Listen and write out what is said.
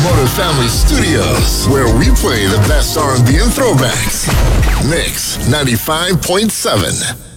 Motor Family Studios, where we play the best R&B and throwbacks. Mix 95.7.